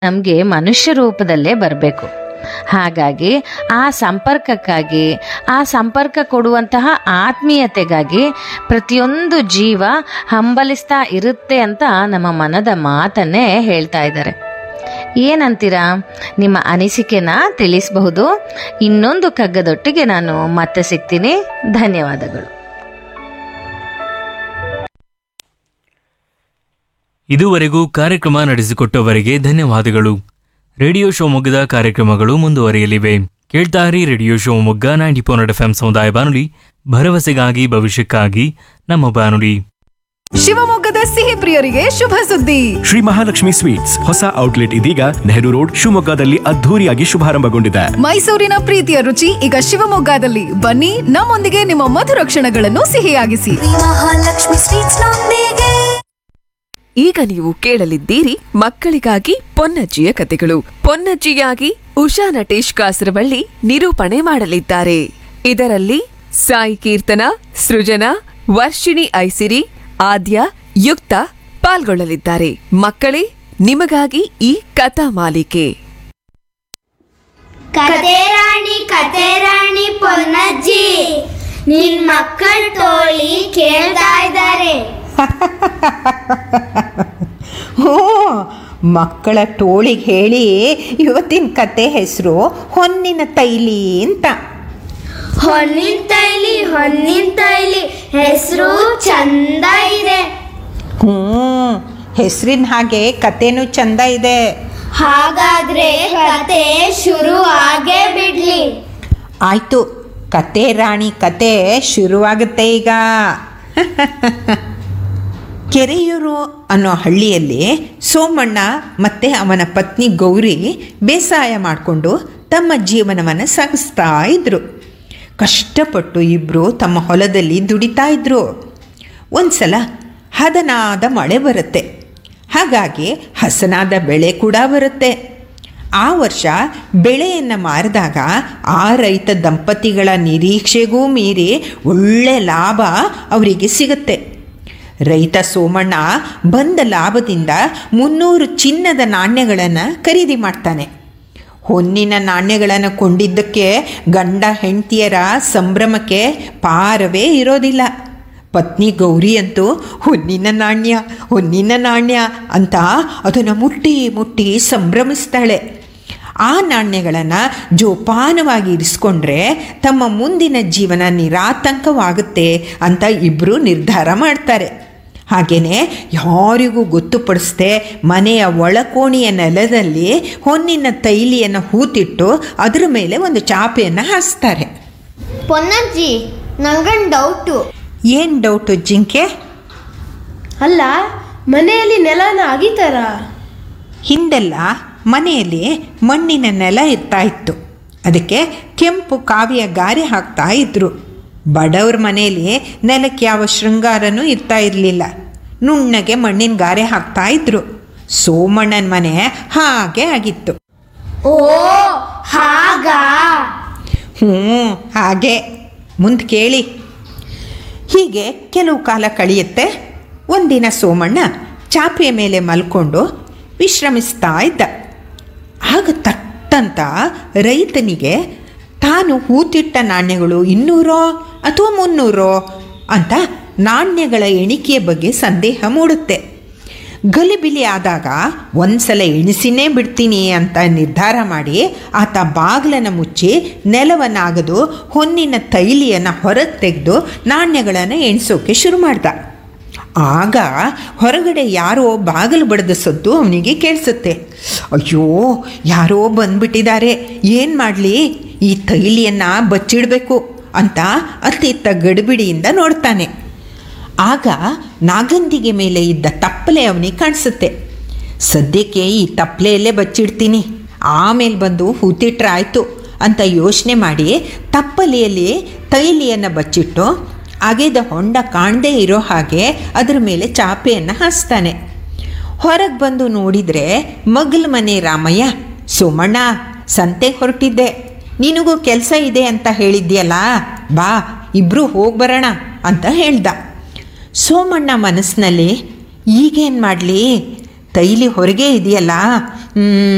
ನಮಗೆ ಮನುಷ್ಯ ರೂಪದಲ್ಲೇ ಬರಬೇಕು. ಹಾಗಾಗಿ ಆ ಸಂಪರ್ಕಕ್ಕಾಗಿ, ಆ ಸಂಪರ್ಕ ಕೊಡುವಂತಹ ಆತ್ಮೀಯತೆಗಾಗಿ ಪ್ರತಿಯೊಂದು ಜೀವ ಹಂಬಲಿಸ್ತಾ ಇರುತ್ತೆ ಅಂತ ನಮ್ಮ ಮನದ ಮಾತನ್ನೇ ಹೇಳ್ತಾ ಇದ್ದಾರೆ. ಏನಂತೀರಾ? ನಿಮ್ಮ ಅನಿಸಿಕೆನ ತಿಳಿಸಬಹುದು. ಇನ್ನೊಂದು ಕಗ್ಗದೊಟ್ಟಿಗೆ ನಾನು ಮತ್ತೆ ಸಿಗ್ತೀನಿ. ಧನ್ಯವಾದಗಳು. ಇದುವರೆಗೂ ಕಾರ್ಯಕ್ರಮ ನಡೆಸಿಕೊಟ್ಟವರಿಗೆ ಧನ್ಯವಾದಗಳು. ರೇಡಿಯೋ ಶಿವಮೊಗ್ಗದ ಕಾರ್ಯಕ್ರಮಗಳು ಮುಂದುವರಿಯಲಿವೆ. ಕೇಳ್ತಾರಿ ರೇಡಿಯೋ ಶಿವಮೊಗ್ಗ 90.4 FM ಸಮುದಾಯ ಬಾನುಲಿ, ಭರವಸೆಗಾಗಿ ಭವಿಷ್ಯಕ್ಕಾಗಿ ನಮ್ಮ ಬಾನುಲಿ. ಶಿವಮೊಗ್ಗದ ಸಿಹಿ ಪ್ರಿಯರಿಗೆ ಶುಭ ಸುದ್ದಿ. ಶ್ರೀ ಮಹಾಲಕ್ಷ್ಮಿ ಸ್ವೀಟ್ಸ್ ಹೊಸ ಔಟ್ಲೆಟ್ ಇದೀಗ ನೆಹರು ರೋಡ್ ಶಿವಮೊಗ್ಗದಲ್ಲಿ ಅದ್ಧೂರಿಯಾಗಿ ಶುಭಾರಂಭಗೊಂಡಿದೆ. ಮೈಸೂರಿನ ಪ್ರೀತಿಯ ರುಚಿ ಈಗ ಶಿವಮೊಗ್ಗದಲ್ಲಿ. ಬನ್ನಿ, ನಮ್ಮೊಂದಿಗೆ ನಿಮ್ಮ ಮಧುರ ಕ್ಷಣಗಳನ್ನು ಸಿಹಿಯಾಗಿಸಿ. ಮಹಾಲಕ್ಷ್ಮಿ ಸ್ವೀಟ್ಸ್ ನೊಂದಿಗೆ. ಈಗ ನೀವು ಕೇಳಲಿದ್ದೀರಿ ಮಕ್ಕಳಿಗಾಗಿ ಪೊನ್ನಜ್ಜಿಯ ಕಥೆಗಳು. ಪೊನ್ನಜ್ಜಿಯಾಗಿ ಉಷಾ ನಟೇಶ್ ಕಾಸರವಳ್ಳಿ ನಿರೂಪಣೆ ಮಾಡಲಿದ್ದಾರೆ. ಇದರಲ್ಲಿ ಸಾಯಿ ಕೀರ್ತನ, ಸೃಜನಾ, ವರ್ಷಿಣಿ ಐಸಿರಿ, ಆದ್ಯ, ಯುಕ್ತ ಪಾಲ್ಗೊಳ್ಳಲಿದ್ದಾರೆ. ಮಕ್ಕಳೇ, ನಿಮಗಾಗಿ ಈ ಕಥಾ ಮಾಲಿಕೆ. ಕತೆ ರಾಣಿ ಪೊನ್ನಜ್ಜಿ, ನಿನ್ ಮಕ್ಕಳ ತೋಳಿ ಕೇಳ್ತಾ ಇದ್ದಾರೆ. ಹ್ಞೂ, ಮಕ್ಕಳ ಟೋಳಿಗೆ ಹೇಳಿ ಇವತ್ತಿನ ಕತೆ ಹೆಸರು ಹೊನ್ನಿನ ತೈಲಿ ಅಂತ. ಹೊನ್ನಿನ ತೈಲಿ ಹೆಸರು ಚಂದ ಇದೆ. ಹ್ಞೂ, ಹೆಸರಿನ ಹಾಗೆ ಕತೆನೂ ಚಂದ ಇದೆ. ಹಾಗಾದ್ರೆ ಕತೆ ಶುರು ಆಗೇ ಬಿಡ್ಲಿ. ಆಯಿತು, ಕತೆ ರಾಣಿ ಕತೆ ಶುರುವಾಗುತ್ತೆ ಈಗ. ಕೆರೆಯೂರು ಅನ್ನೋ ಹಳ್ಳಿಯಲ್ಲಿ ಸೋಮಣ್ಣ ಮತ್ತು ಅವನ ಪತ್ನಿ ಗೌರಿ ಬೇಸಾಯ ಮಾಡಿಕೊಂಡು ತಮ್ಮ ಜೀವನವನ್ನು ಸಾಗಿಸ್ತಾ ಇದ್ದರು. ಕಷ್ಟಪಟ್ಟು ಇಬ್ಬರು ತಮ್ಮ ಹೊಲದಲ್ಲಿ ದುಡಿತಾ ಇದ್ದರು. ಒಂದು ಸಲ ಹದನಾದ ಮಳೆ ಬರುತ್ತೆ. ಹಾಗಾಗಿ ಹಸನಾದ ಬೆಳೆ ಕೂಡ ಬರುತ್ತೆ. ಆ ವರ್ಷ ಬೆಳೆಯನ್ನು ಮಾರಿದಾಗ ಆ ರೈತ ದಂಪತಿಗಳ ನಿರೀಕ್ಷೆಗೂ ಮೀರಿ ಒಳ್ಳೆ ಲಾಭ ಅವರಿಗೆ ಸಿಗುತ್ತೆ. ರೈತ ಸೋಮಣ್ಣ ಬಂದ ಲಾಭದಿಂದ 300 ಚಿನ್ನದ ನಾಣ್ಯಗಳನ್ನು ಖರೀದಿ ಮಾಡ್ತಾನೆ. ಹೊನ್ನಿನ ನಾಣ್ಯಗಳನ್ನು ಕೊಂಡಿದ್ದಕ್ಕೆ ಗಂಡ ಹೆಂಡತಿಯರ ಸಂಭ್ರಮಕ್ಕೆ ಪಾರವೇ ಇರೋದಿಲ್ಲ. ಪತ್ನಿ ಗೌರಿ ಅಂತೂ ಹೊನ್ನಿನ ನಾಣ್ಯ ಅಂತ ಅದನ್ನು ಮುಟ್ಟಿ ಸಂಭ್ರಮಿಸ್ತಾಳೆ. ಆ ನಾಣ್ಯಗಳನ್ನು ಜೋಪಾನವಾಗಿ ಇರಿಸ್ಕೊಂಡ್ರೆ ತಮ್ಮ ಮುಂದಿನ ಜೀವನ ನಿರಾತಂಕವಾಗುತ್ತೆ ಅಂತ ಇಬ್ಬರು ನಿರ್ಧಾರ ಮಾಡ್ತಾರೆ. ಹಾಗೆಯೇ ಯಾರಿಗೂ ಗೊತ್ತುಪಡಿಸದೆ ಮನೆಯ ಒಳಕೋಣೆಯ ನೆಲದಲ್ಲಿ ಹೊನ್ನಿನ ತೈಲಿಯನ್ನು ಹೂತಿಟ್ಟು ಅದರ ಮೇಲೆ ಒಂದು ಚಾಪೆಯನ್ನು ಹಾಸ್ತಾರೆ. ಪೊನ್ನಜ್ಜಿ, ನಂಗೊಂದು ಡೌಟು. ಏನು ಡೌಟು ಜಿಂಕೆ? ಅಲ್ಲ, ಮನೆಯಲ್ಲಿ ನೆಲನ ಅಗಿತಾರ? ಹಿಂದೆಲ್ಲ ಮನೆಯಲ್ಲಿ ಮಣ್ಣಿನ ನೆಲ ಇರ್ತಾ ಇತ್ತು. ಅದಕ್ಕೆ ಕೆಂಪು ಕಾವಿಯ ಗಾರೆ ಹಾಕ್ತಾ ಇದ್ರು. ಬಡವ್ರ ಮನೆಯಲ್ಲಿ ನೆಲಕ್ಕೆ ಯಾವ ಶೃಂಗಾರನೂ ಇರ್ತಾ ಇರಲಿಲ್ಲ. ನುಣ್ಣಗೆ ಮಣ್ಣಿನ ಗಾರೆ ಹಾಕ್ತಾ ಇದ್ರು. ಸೋಮಣ್ಣನ ಮನೆ ಹಾಗೆ ಆಗಿತ್ತು. ಓ, ಹಾಗಾ? ಹ್ಞೂ, ಹಾಗೆ. ಮುಂದೆ ಕೇಳಿ. ಹೀಗೆ ಕೆಲವು ಕಾಲ ಕಳೆಯುತ್ತೆ. ಒಂದಿನ ಸೋಮಣ್ಣ ಚಾಪೆಯ ಮೇಲೆ ಮಲ್ಕೊಂಡು ವಿಶ್ರಮಿಸ್ತಾ ಇದ್ದ. ಆಗ ತಟ್ಟಂತ ರೈತನಿಗೆ ತಾನು ಹೂತಿಟ್ಟ ನಾಣ್ಯಗಳು 200 ಅಥವಾ 300 ಅಂತ ನಾಣ್ಯಗಳ ಎಣಿಕೆಯ ಬಗ್ಗೆ ಸಂದೇಹ ಮೂಡುತ್ತೆ. ಗಲಿಬಿಲಿ ಆದಾಗ ಒಂದ್ಸಲ ಎಣಿಸಿನೇ ಬಿಡ್ತೀನಿ ಅಂತ ನಿರ್ಧಾರ ಮಾಡಿ ಆತ ಬಾಗಿಲನ್ನು ಮುಚ್ಚಿ ನೆಲವನ್ನಾಗದು ಹೊನ್ನಿನ ತೈಲಿಯನ್ನು ಹೊರಗೆ ತೆಗೆದು ನಾಣ್ಯಗಳನ್ನು ಎಣಿಸೋಕೆ ಶುರು ಮಾಡ್ದ. ಆಗ ಹೊರಗಡೆ ಯಾರೋ ಬಾಗಿಲು ಬಡಿದ ಸದ್ದು ಅವನಿಗೆ ಕೇಳಿಸುತ್ತೆ. ಅಯ್ಯೋ, ಯಾರೋ ಬಂದ್ಬಿಟ್ಟಿದ್ದಾರೆ, ಏನು ಮಾಡಲಿ, ಈ ತೈಲಿಯನ್ನು ಬಚ್ಚಿಡಬೇಕು ಅಂತ ಅತ್ತಿತ್ತ ಗಡಿಬಿಡಿಯಿಂದ ನೋಡ್ತಾನೆ. ಆಗ ನಾಗಂದಿಗೆ ಮೇಲೆ ಇದ್ದ ತಪ್ಪಲೆ ಅವನಿಗೆ ಕಾಣಿಸುತ್ತೆ. ಸದ್ಯಕ್ಕೆ ಈ ತಪ್ಪಲೆಯಲ್ಲೇ ಬಚ್ಚಿಡ್ತೀನಿ, ಆಮೇಲೆ ಬಂದು ಹೂತಿಟ್ರೆ ಆಯಿತು ಅಂತ ಯೋಚನೆ ಮಾಡಿ ತಪ್ಪಲೆಯಲ್ಲಿ ತೈಲಿಯನ್ನು ಬಚ್ಚಿಟ್ಟು ಅಗೆದ ಹೊಂಡ ಕಾಣದೇ ಇರೋ ಹಾಗೆ ಅದರ ಮೇಲೆ ಚಾಪೆಯನ್ನು ಹಾಸ್ತಾನೆ. ಹೊರಗೆ ಬಂದು ನೋಡಿದರೆ ಮಗ್ಲ ಮನೆ ರಾಮಯ್ಯ, ಸೋಮಣ್ಣ, ಸಂತೆಗೆ ಹೊರಟಿದ್ದೆ, ನಿನಗೂ ಕೆಲಸ ಇದೆ ಅಂತ ಹೇಳಿದ್ಯಲ್ಲ, ಬಾ ಇಬ್ಬರು ಹೋಗಿ ಬರೋಣ ಅಂತ ಹೇಳ್ದ. ಸೋಮಣ್ಣ ಮನಸ್ಸಿನಲ್ಲಿ ಈಗೇನು ಮಾಡಲಿ, ತೈಲಿ ಹೊರಗೆ ಇದೆಯಲ್ಲ,